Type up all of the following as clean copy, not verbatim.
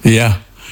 Ja,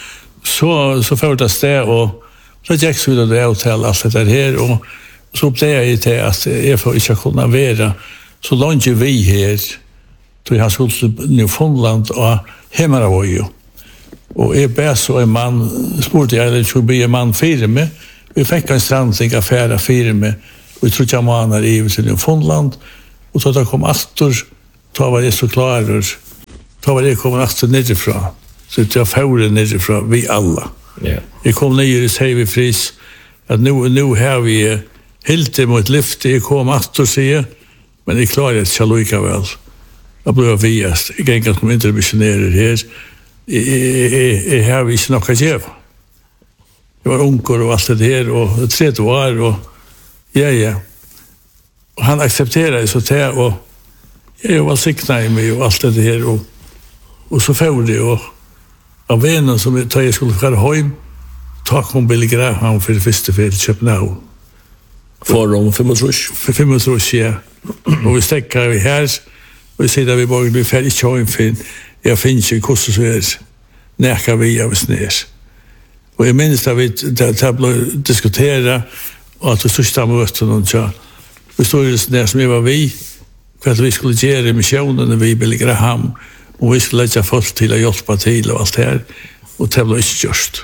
så får det sted, og så gikk så videre det avtale alt dette her, og så oppdager jeg til at jeg får ikke kunne være så langt vi her, til jeg skulle til Newfoundland og Hemmeravøy. Og jeg ber så en mann, spurte jeg, eller skulle bli en mann fire med, vi fikk en stranding affære fire med, og jeg tror ikke han var i til Newfoundland, og så da kom Astor, da var jeg så klar, da var jeg kommet Astor nedifra, så jeg fører nedifra, vi alle. Ja. Jeg kom ned i Seivi Fris, at nu har vi helt mot lyftet, jeg kom Astor, sier, men jeg klarer ikke allikevel. Jeg ble viast, jeg gikk som intermissionerer her, jeg har ikke nok å gjøre. Jeg var unger og alt det her, og 30 år, og ja. Og han aksepterer så til, og jeg var siknet i meg, og alt det her, og så får det, og av venen som jeg skulle fære hjem, takk om Billy Graham for det første for København. For om 25? For 25, ja. Og vi stekker vi her, og vi sier at vi bare blir ferdig hjem, for jeg finner ikke hvordan så nærker vi av sned. Og jeg minnes at vi ble diskuteret, og at vi største møten, og vi stod i det som jeg var vi, hva vi skulle gjøre missionen vi Billy Graham, og vi skulle legge folk til å hjelpe til og alt her, og det ble ikke gjort.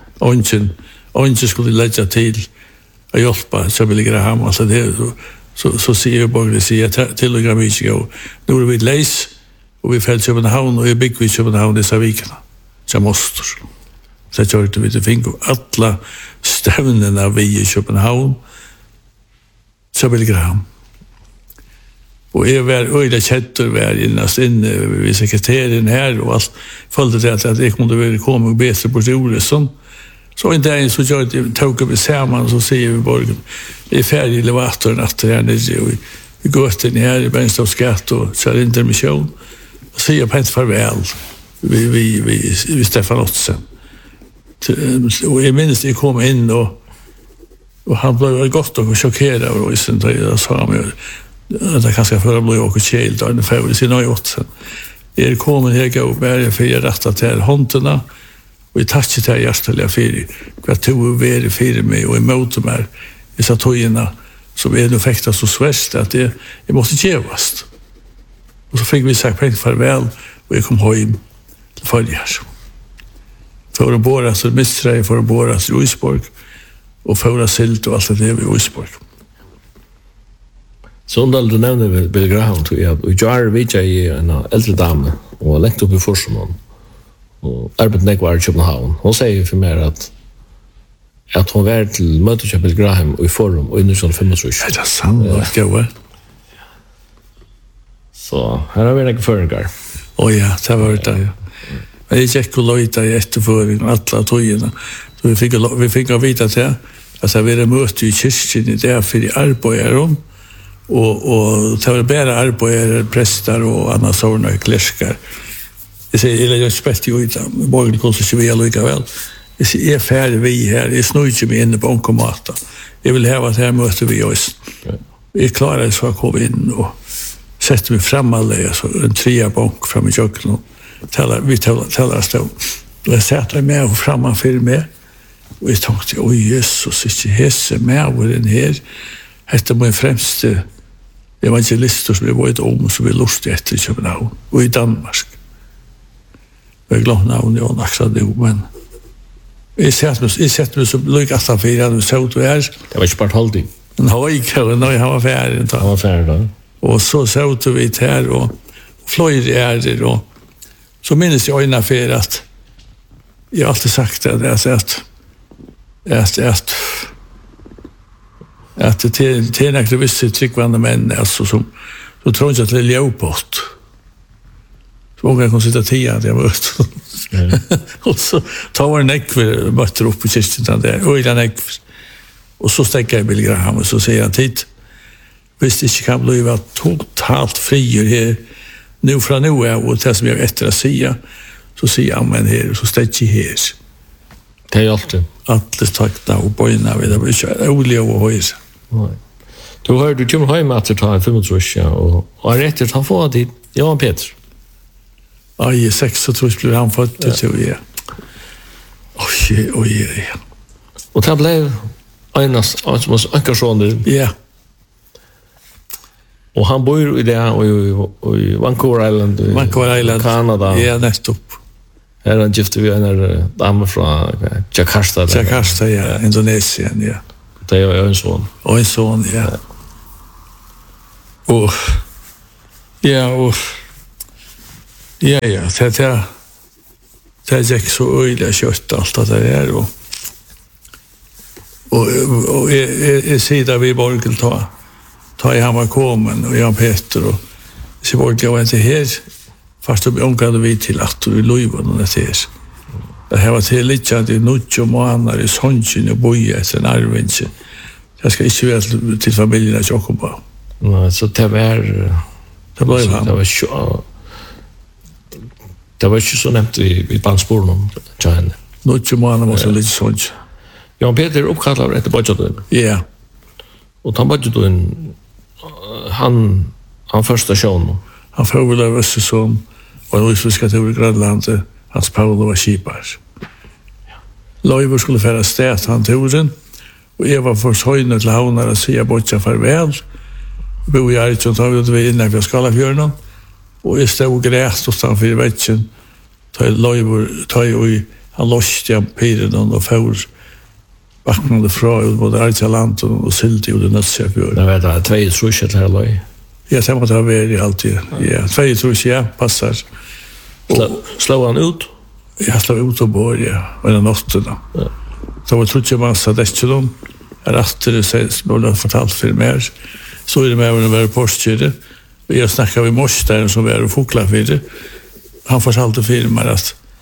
Ongen skulle legge til å hjelpe til Billy Graham, altså det, så sier jeg bare, sier til og med ikke, og nå vi leis, og vi fællt København, og jeg bygger i København disse vikene, som moster. Så jeg kjørte vi til Fingo, alle stevnene vi i København, så Billy Graham. Og jeg var øyla kjettur, var innast inne ved sekretæren her, og alt følte det at jeg kunne være kommet bedre på jordet, sånn. Så en dag så tok vi sammen, og så sier vi borgen, jeg ferdig i elevatoren etter her nede, og vi går til her i Benstovskatt og kjører intermission, og sier pent farvel, vi Stefan Ottsen. Og jeg minnes jeg kom inn, og han ble godt og sjokkeret av Røysen, da sa han meg, det kanskje for å bli åker kjelt, og han får sin nøy Ottsen. Jeg kommer her og bare for jeg rettet til håndene, og jeg tar ikke til hjertelig for hva tog å være for meg, og jeg møter meg disse togene, som nå fikk det så sverst, at jeg måtte gjøres. Og så fikk vi sagt pent farvel, og jeg kom hjem til Følger. For å båre til Mistrei, for å båre til Uisborg, og for å silt og alt det ved Uisborg. Så du nevner Billy Graham, tror jeg, og jeg vet i en eldre dame, og lengt opp i Forsumon, og arbeidet nekvar i København. Hun sier for meg at hun var til møte til Billy Graham i Forum og under 25. Det sant, det var. Så her har vi en føringar. Ja, det var det, ja. Men jeg gikk og løyta i etterføring og alle togene. Så vi fikk å vite til at jeg ville møte i kyrkjen i det for de arbeidere, og det var bare arbeidere, prester og andre sånne klersker. Jeg sier, jeg har spilt jo ut, borgen kunne ikke vi allikevel. Jeg sier, jeg er ferdig vi her, jeg snur ikke meg inne på onkomaten. Jeg vil heve at her møter vi oss. Jeg klarer så å komme inn og sette meg frem alle, så en 3 bank frem i kjøkken, og vi taler stå. Og jeg satte meg med og fremme for meg, og jeg tenkte, Jesus, ikke hese med over den her. Dette var min fremste evangelister som jeg var som vi lurte etter i København, og i Danmark. Jeg glemte navnet og akkurat det, men jeg sette meg så lykke at han fyrir, han så ut og her. Det var ikke bare holdning. Nei, han var ferdig. Han var ferdig da. Og så ut vi her, og fløyre er og så minnes jeg øynene for at jeg har alltid sagt at det er nekre visse tryggvande menn, altså, som tror ikke at det er ljøpått. Så många kan sitta 10 att jag var ute. Och så tar en ekver möter upp på kyrkan där. Och den ekver. Och så stäcker jag Billy Graham och så säger han tid. Visst inte kan bli totalt fri här. Nu från nu är och det som jag efter att säga. Så säger han men här så stäcker jag här. Det är alltid. Alltid tackna och böjna vid det. Det är olika och höjsa. Du hör du kommer hem att ta 25 och rätt att han får dit. Johan Peter. I 6 så tror jag han fått det så ja. ja. Och det blev enas som engagerade. Ja. Och han bor i det i Vancouver Island, Kanada. Ja, nästan. Här han gifte vi en dam från Jakarta. Jakarta, ja, Indonesien, ja. Det är en son. Och en son, ja. Och ja, det gick så öjliga kött allt det där och jag sida vi Borgel ta i Hammarkommen och Jan Peter och så Borgel var inte här fast de omkade vi till att i Löjven och det här. Det här var till lite att i Nuttjo månader i Sonchen och boja efter en arvinge. Jag ska inte väl till familjen att åka på. Nej, så det var han. Det var inte så nämnt i bandsporen om Tjahenne. Nuttjo månader var så lite Sonchen. Jan Peter uppkallar efter budgeten. Ja. Och han budgeten han första showen. Han får väl över sig som och nu ska till Grönland hans Paolo var skipar. Löjver skulle färra stät han turen och jag var först höjna till havnar att säga bortja farväl. Bo i Arjun tar vi ut vid innan vi skala fjörnen och jag stod gräst och stann för vätchen. Han loste jag piren och för vaknade fra ut både Arjaland och Silti och det nötsiga fjörn. Det var det 2 trus eller löj. Ja, det måste ha varit alltid. Ja, 2 trus, ja, passar. Slår han ut? Jag slår ut och bor, ja, och den åttorna. Ja. Så var trott jag massa däckselom. Jag rattar det sig, som jag har fortalt för mer. Så är det med att vara postkyrre. Jag snackade med morstaren som var och fokla för det. Han fortalte firman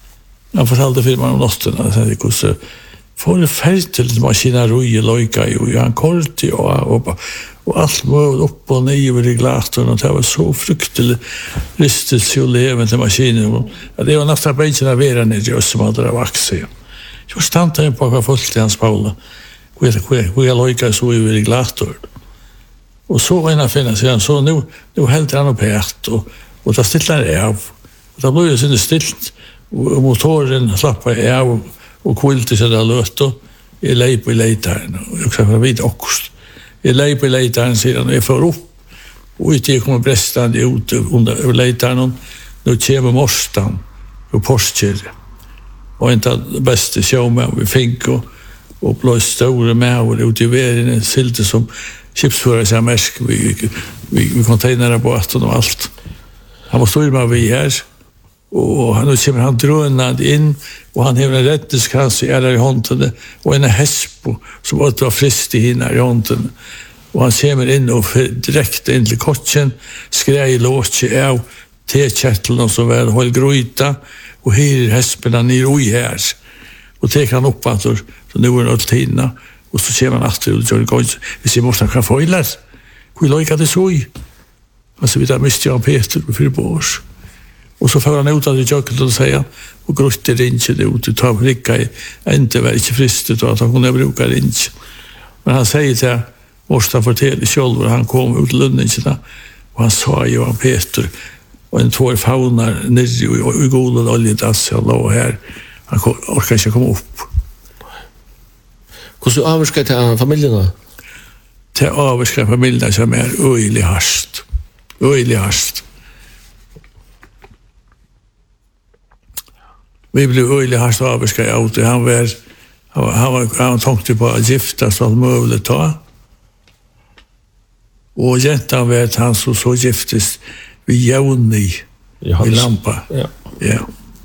om åttorna. Så det kunde få det färd till maskineri och lojka och han korti och allt möjligt upp och ner i glatorn och det var så fruktligt ristelse och leven till maskinen. Det var nästan bänken av vera ner i oss som hade vaxit. Jag stannade på vad folk till hans Paula och jag lojkade så i glatorn. Och så var en finna sig så nu helt han upp helt och det stillade av. Och det blev ju så stilt och motoren slappade av och kvilte sig där löt i lej på lejtaren och jag sa vid också. I lej på lejtaren sedan jag får upp och inte kommer brästande ut under lejtaren nu kommer morstan och postkyrre och inte bästa show med vi fick och blå stora med och ut i vägen silte som chipsförare sig märsk vi containera på båten och allt. Han var stor med vi här och nu kommer han drönad in och han har en rätteskrans i hånden och en häspo som var frist i hinna i hånden och han kommer in och direkt in till kotchen skräj låtje av tekärteln som var håll gryta och hyr häsperna ner i här och tek han upp att så nu är det allt hinna och så ser man att vi ser måste kan få illa hur lojka det så i alltså vi där miste Jan Peter för bås. Och så får han ut att jag och säga och grötter inte det ut och tar ricka inte var inte fristet och att han kunde bruka det inte. Men han säger till Morsta fortäller själv och han kom ut Lundingarna och han sa Johan Peter och en 2 faunar nere i goda oljedass och låg här. Han orkar inte komma upp. Hur avskar till familjerna? Till avskar familjerna som är öjlig hast. Vi blev öjlig hast avskar i auto. Han tänkte på att gifta så allt möjligt ta. Och jäntan vet han så giftes vid Joni i Lampa. Ja.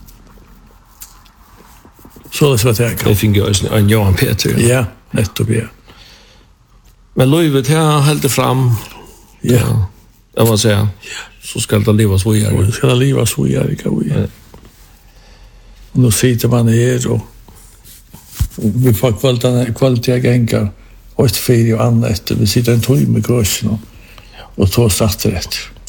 Så det var det. Det fick jag en Johan Peter. Ja, nettopp, ja. Men Löjvet här höll fram. Ja. Jag måste säga. Så ska det leva så här. Det ska leva så här, ja. Och nu sitter man här och vi får kvalitet gänkar och ett fyr och annat. Vi sitter en timme i kursen och 2 starter rätt.